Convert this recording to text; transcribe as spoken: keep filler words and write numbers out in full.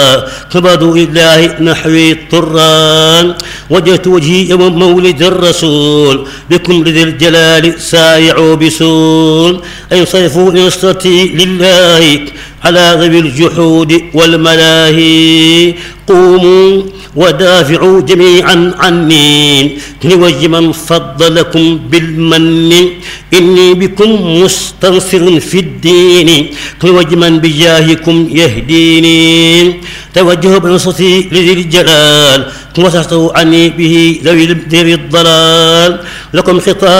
كبدوا إله نحوي الطران وجهت وجهي يوم مولد الرسول بكم لذي الجلال سايعوا بسول أي صيفوا نصرتي لله على ذوي الجحود والملاهي قوموا ودافعوا جميعا عني لوجه من فضلكم بالمن إني بكم مستنصر في الدين لوجه من بجاهكم يهديني توجه بنصرتي لذي الجلال وسحتوا عني به ذوي الضلال لكم خطاب